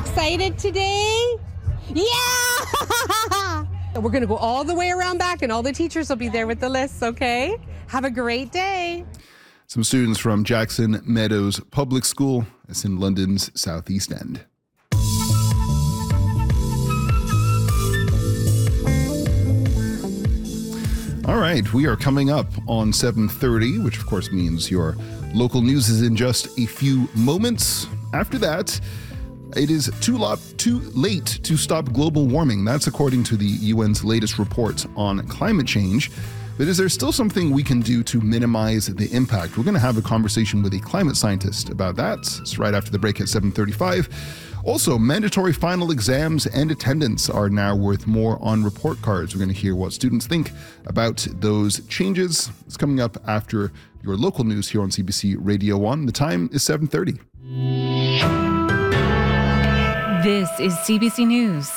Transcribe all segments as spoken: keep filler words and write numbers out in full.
excited today? Yeah! We're going to go all the way around back, and all the teachers will be there with the lists, okay? Have a great day. Some students from Jackson Meadows Public School. It's in London's southeast end. All right, we are coming up on seven thirty, which of course means your local news is in just a few moments. After that, it is too, lot, too late to stop global warming. That's according to the U N's latest report on climate change. But is there still something we can do to minimize the impact? We're going to have a conversation with a climate scientist about that. It's right after the break at seven thirty-five. Also, mandatory final exams and attendance are now worth more on report cards. We're going to hear what students think about those changes. It's coming up after your local news here on C B C Radio one. The time is seven thirty. This is C B C News.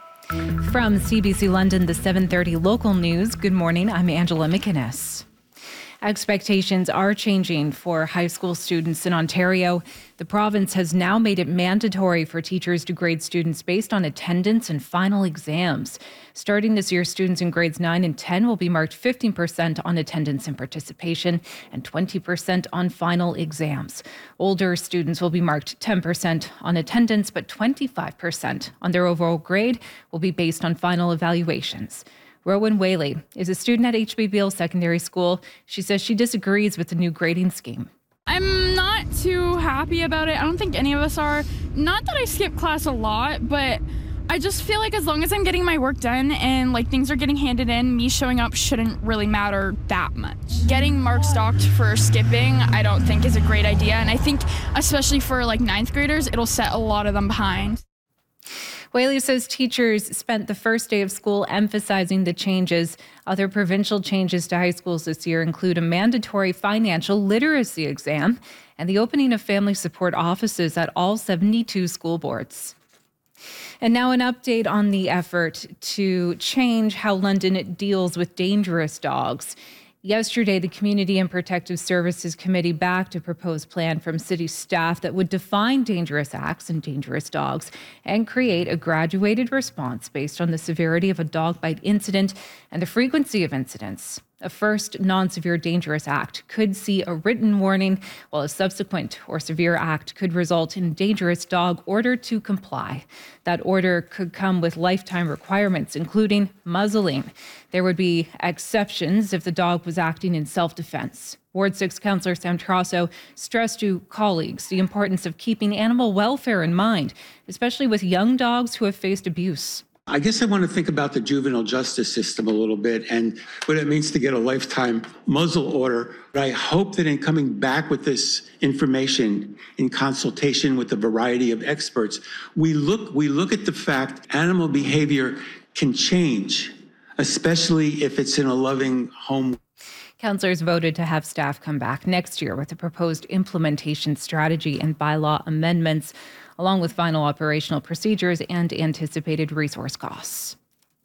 From C B C London, the seven thirty local news. Good morning, I'm Angela McInnes. Expectations are changing for high school students in Ontario. The province has now made it mandatory for teachers to grade students based on attendance and final exams. Starting this year, students in grades nine and ten will be marked fifteen percent on attendance and participation and twenty percent on final exams. Older students will be marked ten percent on attendance, but twenty-five percent on their overall grade will be based on final evaluations. Rowan Whaley is a student at H B Beale Secondary School. She says she disagrees with the new grading scheme. I'm not too happy about it. I don't think any of us are. Not that I skip class a lot, but I just feel like as long as I'm getting my work done and like things are getting handed in, me showing up shouldn't really matter that much. Getting marks docked for skipping, I don't think is a great idea. And I think especially for like ninth graders, it'll set a lot of them behind. Whaley says teachers spent the first day of school emphasizing the changes. Other provincial changes to high schools this year include a mandatory financial literacy exam and the opening of family support offices at all seventy-two school boards. And now an update on the effort to change how London deals with dangerous dogs. Yesterday, the Community and Protective Services Committee backed a proposed plan from city staff that would define dangerous acts and dangerous dogs and create a graduated response based on the severity of a dog bite incident and the frequency of incidents. A first non-severe dangerous act could see a written warning, while a subsequent or severe act could result in a dangerous dog ordered to comply. That order could come with lifetime requirements, including muzzling. There would be exceptions if the dog was acting in self-defense. Ward six Councillor Sam Trasso stressed to colleagues the importance of keeping animal welfare in mind, especially with young dogs who have faced abuse. I guess I want to think about the juvenile justice system a little bit and what it means to get a lifetime muzzle order. But I hope that in coming back with this information in consultation with a variety of experts, we look we look at the fact animal behavior can change, especially if it's in a loving home. Councillors voted to have staff come back next year with a proposed implementation strategy and bylaw amendments, along with final operational procedures and anticipated resource costs.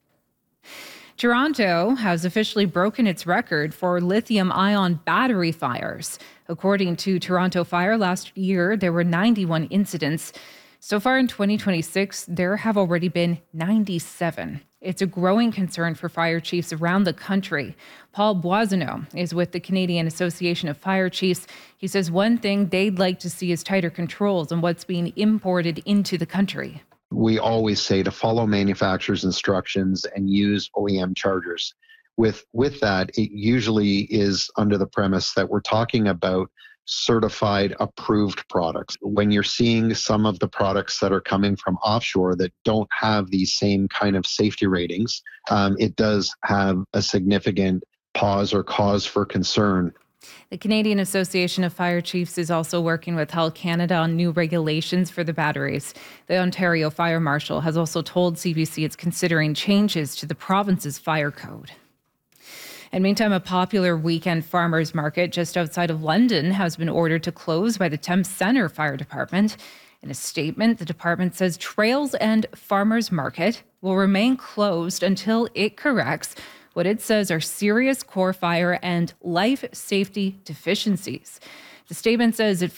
Toronto has officially broken its record for lithium-ion battery fires. According to Toronto Fire, last year there were ninety-one incidents. So far in twenty twenty-six, there have already been ninety-seven. It's a growing concern for fire chiefs around the country. Paul Boisonneau is with the Canadian Association of Fire Chiefs. He says one thing they'd like to see is tighter controls on what's being imported into the country. We always say to follow manufacturers' instructions and use O E M chargers. With, with that, it usually is under the premise that we're talking about certified approved products. When you're seeing some of the products that are coming from offshore that don't have these same kind of safety ratings, um, it does have a significant pause or cause for concern. The Canadian Association of Fire Chiefs is also working with Health Canada on new regulations for the batteries. The Ontario Fire Marshal has also told C B C it's considering changes to the province's fire code. And meantime, a popular weekend farmers market just outside of London has been ordered to close by the Thames Centre Fire Department. In a statement, the department says Trails End Farmers Market will remain closed until it corrects what it says are serious core fire and life safety deficiencies. The statement says it